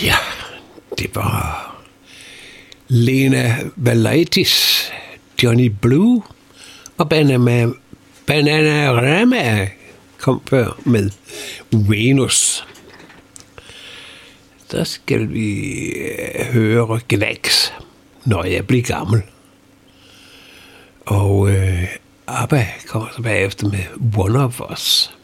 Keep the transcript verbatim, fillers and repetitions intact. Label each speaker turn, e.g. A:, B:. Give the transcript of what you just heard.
A: Ja, det var Lena Valaitis, Johnny Blue og Banana, Bananarama kom før med Venus. Der skal vi høre Gnags, Når jeg bliver gammel. Og øh, ABBA kommer så bagefter med One of Us.